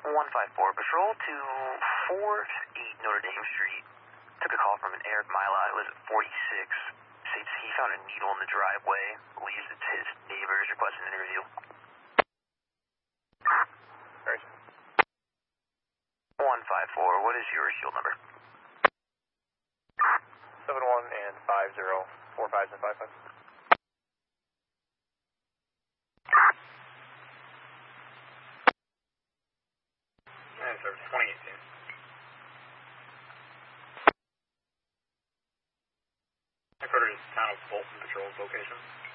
154, patrol to 48 Notre Dame Street. Took a call from an Eric Mila who lives at 46. States he found a needle in the driveway. Believes it's his neighbors requesting an interview. Right. 154, what is your shield number? 71 and 50, 45s and 55s. And service 2018. Headquarters is town of Bolton Patrol's location.